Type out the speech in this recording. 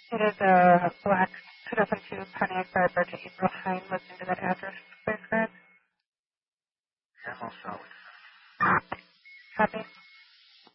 It is a black 2002 Pontiac Firebird to April Hine. What's into that address, please, correct? Yeah, most solid. Copy.